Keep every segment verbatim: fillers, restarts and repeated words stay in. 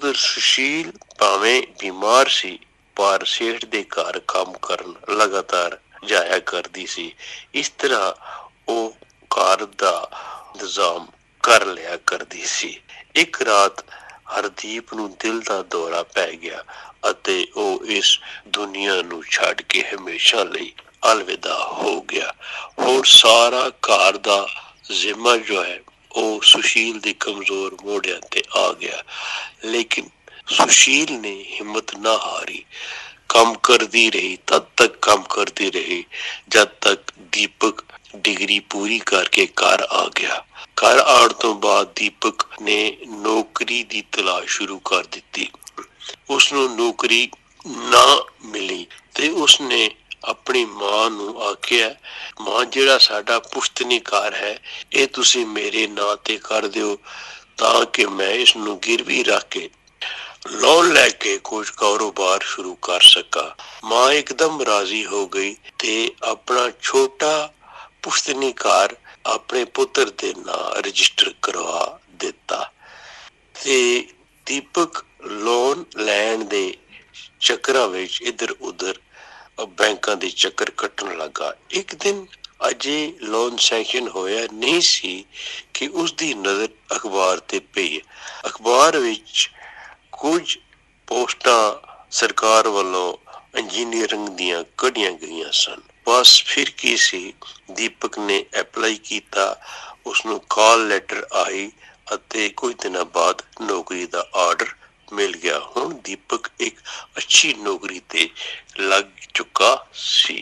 ਮਗਰ ਸੁਸ਼ੀਲ ਭਾਵੇਂ ਬਿਮਾਰ ਸੀ ਪਰ ਸੇਠ ਦੇ ਘਰ ਕੰਮ ਕਰਨ ਲਗਾਤਾਰ ਜਾਇਆ ਕਰਦੀ ਸੀ। ਇਸ ਤਰ੍ਹਾਂ ਉਹ ਘਰ ਦਾ ਇੰਤਜ਼ਾਮ ਕਰ ਲਿਆ ਕਰਦੀ ਸੀ। ਇੱਕ ਰਾਤ ਹਰਦੀਪ ਨੂੰ ਦਿਲ ਦਾ ਦੌਰਾ ਪੈ ਗਿਆ ਅਤੇ ਉਹ ਇਸ ਦੁਨੀਆ ਨੂੰ ਛੱਡ ਕੇ ਹਮੇਸ਼ਾ ਲਈ ਅਲਵਿਦਾ ਹੋ ਗਿਆ। ਹੁਣ ਸਾਰਾ ਘਰ ਦਾ ਜ਼ਿੰਮਾ ਜੋ ਹੈ ਉਹ ਸੁਸ਼ੀਲ ਦੇ ਕਮਜ਼ੋਰ ਮੋਢਿਆਂ ਤੇ ਆ ਗਿਆ। ਲੇਕਿਨ ਸੁਸ਼ੀਲ ਨੇ ਹਿੰਮਤ ਨਾ ਹਾਰੀ, ਕੰਮ ਕਰਦੀ ਰਹੀ, ਤਦ ਤੱਕ ਕੰਮ ਕਰਦੀ ਰਹੀ ਜਦ ਤੱਕ ਦੀਪਕ ਡਿਗਰੀ ਪੂਰੀ ਕਰਕੇ ਘਰ ਆ ਗਿਆ। ਘਰ ਆਉਣ ਤੋਂ ਬਾਅਦ ਦੀਪਕ ਨੇ ਨੌਕਰੀ ਦੀ ਤਲਾਸ਼ ਸ਼ੁਰੂ ਕਰ ਦਿੱਤੀ। ਉਸਨੂੰ ਨੌਕਰੀ ਨਾ ਮਿਲੀ ਤੇ ਉਸਨੇ ਆਪਣੀ ਮਾਂ ਨੂੰ ਆਖਿਆ, ਮਾਂ ਜਿਹੜਾ ਸਾਡਾ ਪੁਸ਼ਤਨੀ ਘਰ ਹੈ ਇਹ ਤੁਸੀਂ ਮੇਰੇ ਨਾਂ ਤੇ ਕਰ ਦਿਓ ਤਾਂ ਕਿ ਮੈਂ ਇਸ ਨੂੰ ਗਿਰਵੀ ਰੱਖ ਕੇ ਲੋਨ ਲੈ ਕੇ ਕੁਝ ਕਾਰੋਬਾਰ ਸ਼ੁਰੂ ਕਰ ਸਕਾਂ। ਮਾਂ ਇੱਕਦਮ ਰਾਜ਼ੀ ਹੋ ਗਈ ਤੇ ਆਪਣਾ ਛੋਟਾ ਪੁਸ਼ਤਨੀ ਘਰ ਆਪਣੇ ਪੁੱਤਰ ਦੇ ਨਾਂ ਰਜਿਸਟਰ ਕਰਵਾ ਦਿੱਤਾ ਤੇ ਦੀਪਕ ਲੋਨ ਲੈਣ ਦੇ ਚੱਕਰਾਂ ਵਿੱਚ ਇੱਧਰ ਉੱਧਰ ਬੈਂਕਾਂ ਦੇ ਚੱਕਰ ਕੱਟਣ ਲੱਗਾ। ਇੱਕ ਦਿਨ ਅਜੇ ਲੋਨ ਸੈਂਕਸ਼ਨ ਹੋਇਆ ਨਹੀਂ ਸੀ ਕਿ ਉਸਦੀ ਨਜ਼ਰ ਅਖਬਾਰ ਤੇ ਪਈ। ਅਖਬਾਰ ਵਿੱਚ ਕੁਝ ਪੋਸਟਾਂ ਸਰਕਾਰ ਵੱਲੋਂ ਇੰਜੀਨੀਅਰਿੰਗ ਦੀਆਂ ਕੱਢੀਆਂ ਗਈਆਂ ਸਨ। ਬਸ ਫਿਰ ਕੀ ਸੀ, ਦੀਪਕ ਨੇ ਅਪਲਾਈ ਕੀਤਾ, ਉਸਨੂੰ ਕਾਲ ਲੈਟਰ ਆਈ ਅਤੇ ਕੁਝ ਦਿਨਾਂ ਬਾਅਦ ਨੌਕਰੀ ਦਾ ਆਰਡਰ ਮਿਲ ਗਿਆ। ਹੁਣ ਦੀਪਕ ਇੱਕ ਅੱਛੀ ਨੌਕਰੀ ਤੇ ਲੱਗ ਚੁੱਕਾ ਸੀ।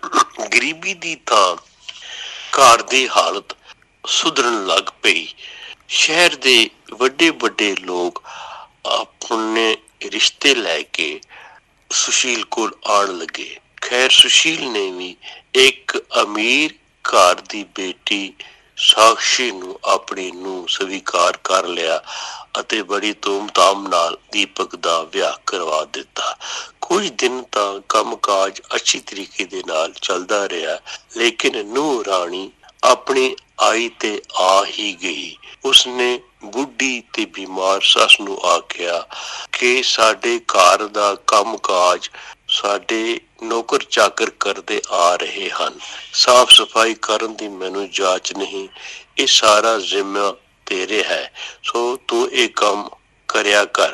ਗਰੀਬੀ ਦੀ ਥਾਂ ਘਰ ਦੀ ਹਾਲਤ ਸੁਧਰਨ ਲੱਗ ਪਈ। ਸ਼ਹਿਰ ਦੇ ਵੱਡੇ ਵੱਡੇ ਲੋਕ ਆਪਣੇ ਰਿਸ਼ਤੇ ਲੈ ਕੇ ਸੁਸ਼ੀਲ ਕੋਲ ਆਉਣ ਲੱਗੇ। ਖੈਰ ਸੁਸ਼ੀਲ ਨੇ ਵੀ ਇੱਕ ਅਮੀਰ ਘਰ ਦੀ ਬੇਟੀ ਸਾਕਸ਼ੀ ਨੂੰ ਆਪਣੀ ਨੂੰ ਸਵੀਕਾਰ ਕਰ ਲਿਆ ਅਤੇ ਬੜੀ ਧੂਮ-ਧਾਮ ਨਾਲ ਦੀਪਕ ਦਾ ਵਿਆਹ ਕਰਵਾ ਦਿੱਤਾ। ਕੁਝ ਦਿਨ ਤਾਂ ਕੰਮਕਾਜ ਅੱਛੀ ਤਰੀਕੇ ਦੇ ਨਾਲ ਚੱਲਦਾ ਰਿਹਾ, ਲੇਕਿਨ ਨੂੰਹ ਰਾਣੀ ਆਪਣੀ ਆਈ ਤੇ ਆ ਹੀ ਗਈ। ਉਸਨੇ ਬੁੱਢੀ ਤੇ ਬਿਮਾਰ ਸੱਸ ਨੂੰ ਆਖਿਆ ਕਿ ਸਾਡੇ ਘਰ ਦਾ ਕੰਮਕਾਜ ਸਾਡੇ ਨੌਕਰ ਚਾਕਰ ਕਰਦੇ ਆ ਰਹੇ ਹਨ, ਸਾਫ਼ ਸਫਾਈ ਕਰਨ ਦੀ ਮੈਨੂੰ ਜਾਚ ਨਹੀਂ, ਇਹ ਸਾਰਾ ਜ਼ਿੰਮਾ ਤੇਰੇ ਹੈ, ਸੋ ਤੂੰ ਇਹ ਕੰਮ ਕਰਿਆ ਕਰ।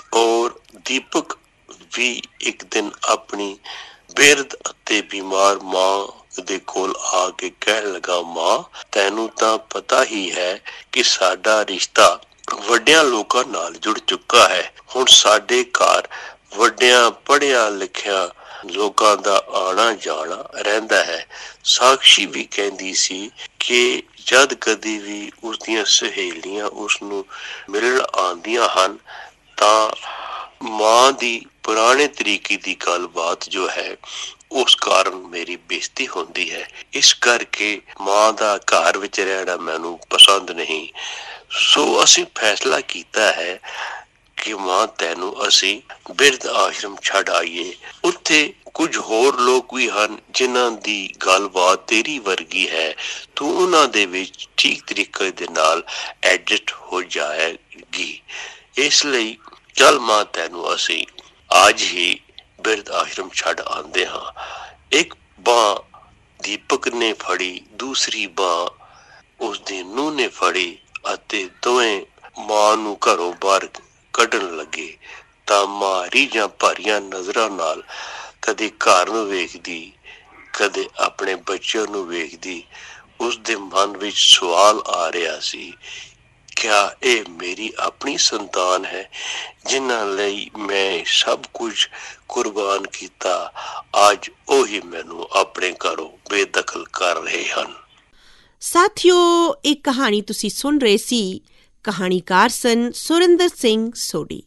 ਔਰ ਦੀਪਕ ਵੀ ਇੱਕ ਦਿਨ ਆਪਣੀ ਬਿਰਧ ਅਤੇ ਬਿਮਾਰ ਮਾਂ ਦੇ ਕੋਲ ਆ ਕੇ ਕਹਿਣ ਲੱਗਾ, ਮਾਂ ਤੈਨੂੰ ਤਾਂ ਪਤਾ ਹੀ ਹੈ ਕਿ ਸਾਡਾ ਰਿਸ਼ਤਾ ਵੱਡਿਆਂ ਲੋਕਾਂ ਨਾਲ ਜੁੜ ਚੁੱਕਾ ਹੈ। ਹੁਣ ਸਾਡੇ ਘਰ ਵੱਡਿਆਂ ਪੜ੍ਹਿਆ ਲਿਖਿਆ ਲੋਕਾਂ ਦਾ ਆਣਾ ਜਾਣਾ ਰਹਿੰਦਾ ਹੈ। ਸਾਕਸ਼ੀ ਵੀ ਕਹਿੰਦੀ ਸੀ ਕਿ ਜਦ ਕਦੀ ਵੀ ਉਸਦੀਆਂ ਸਹੇਲੀਆਂ ਉਸਨੂੰ ਮਿਲਣ ਆਉਂਦੀਆਂ ਹਨ ਤਾਂ ਮਾਂ ਦੀ ਪੁਰਾਣੇ ਤਰੀਕੇ ਦੀ ਗੱਲਬਾਤ ਜੋ ਹੈ ਉਸ ਕਾਰਨ ਮੇਰੀ ਬੇਇੱਜ਼ਤੀ ਹੁੰਦੀ ਹੈ। ਇਸ ਕਰਕੇ ਮਾਂ ਦਾ ਘਰ ਵਿੱਚ ਰਹਿਣਾ ਮੈਨੂੰ ਪਸੰਦ ਨਹੀਂ। ਸੋ ਅਸੀਂ ਫੈਸਲਾ ਕੀਤਾ ਹੈ ਕਿ ਮਾਂ ਤੈਨੂੰ ਅਸੀਂ ਬਿਰਧ ਆਸ਼ਰਮ ਛੱਡ ਆਈਏ। ਉੱਥੇ ਕੁਝ ਹੋਰ ਲੋਕ ਵੀ ਹਨ ਜਿਨ੍ਹਾਂ ਦੀ ਗੱਲਬਾਤ ਤੇਰੀ ਵਰਗੀ ਹੈ, ਤੂੰ ਉਹਨਾਂ ਦੇ ਵਿੱਚ ਠੀਕ ਤਰੀਕੇ ਦੇ ਨਾਲ ਐਡਜਸਟ ਹੋ ਜਾਏਗੀ। ਇਸ ਲਈ ਚੱਲ ਮਾਂ ਤੈਨੂੰ ਅਸੀਂ ਅੱਜ ਹੀ ਬਿਰਧ ਆਸ਼ਰਮ ਛੱਡ ਆਉਂਦੇ ਹਾਂ। ਇੱਕ ਬਾਂਹ ਦੀਪਕ ਨੇ ਫੜੀ, ਦੂਸਰੀ ਬਾਂਹ ਉਸਦੀ ਨੂੰਹ ਨੇ ਫੜੀ ਅਤੇ ਦੋਵੇਂ ਮਾਂ ਨੂੰ ਘਰੋਂ ਬਾਹਰ ਕੱਢਣ ਲੱਗੇ ਤਾਂ ਮਾਂ ਰੀਝਾਂ ਭਰੀਆਂ ਨਜ਼ਰਾਂ ਨਾਲ ਕਦੇ ਘਰ ਨੂੰ ਵੇਖਦੀ, ਕਦੇ ਆਪਣੇ ਬੱਚਿਆਂ ਨੂੰ ਵੇਖਦੀ। ਉਸਦੇ ਮਨ ਵਿੱਚ ਸਵਾਲ ਆ ਰਿਹਾ ਸੀ, ਕਿਆ ਇਹ ਮੇਰੀ ਆਪਣੀ ਸੰਤਾਨ ਹੈ ਜਿਨ੍ਹਾਂ ਲਈ ਮੈਂ ਸਭ ਕੁਝ ਕੁਰਬਾਨ ਕੀਤਾ, ਅੱਜ ਉਹੀ ਮੈਨੂੰ ਆਪਣੇ ਘਰੋਂ ਬੇਦਖਲ ਕਰ ਰਹੇ ਹਨ। ਸਾਥੀਓ, ਇਹ ਕਹਾਣੀ ਤੁਸੀਂ ਸੁਣ ਰਹੇ ਸੀ। ਕਹਾਣੀਕਾਰ ਸਨ ਸੁਰਿੰਦਰ ਸਿੰਘ ਸੋਢੀ।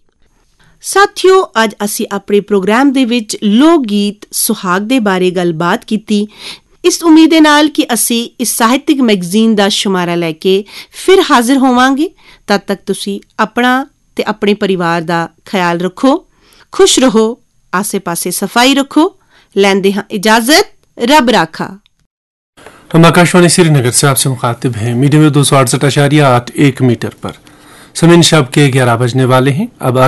ਸਾਥੀਓ, ਅੱਜ ਅਸੀਂ ਆਪਣੇ ਪ੍ਰੋਗਰਾਮ ਦੇ ਵਿੱਚ ਲੋਕ ਗੀਤ ਸੁਹਾਗ ਦੇ ਬਾਰੇ ਗੱਲਬਾਤ ਕੀਤੀ। ਇਸ ਉਮੀਦ ਦੇ ਨਾਲ ਕਿ ਅਸੀਂ ਇਸ ਸਾਹਿਤਕ ਮੈਗਜ਼ੀਨ ਦਾ ਸ਼ੁਮਾਰਾ ਲੈ ਕੇ ਫਿਰ ਹਾਜ਼ਰ ਹੋਵਾਂਗੇ। ਤਦ ਤੱਕ ਤੁਸੀਂ ਆਪਣਾ ਤੇ ਆਪਣੇ ਪਰਿਵਾਰ ਦਾ ਖਿਆਲ ਰੱਖੋ, ਖੁਸ਼ ਰਹੋ, ਆਸੇ ਪਾਸੇ सफाई रखो। लेंदे हैं इजाजत, रब राखा। हम आकाशवाणी श्रीनगर से आपसे मुखातिब हैं मीडियम में दो सौ अड़सठ आशारिया आठ एक मीटर पर। समय शब के ग्यारह बजने वाले हैं। अब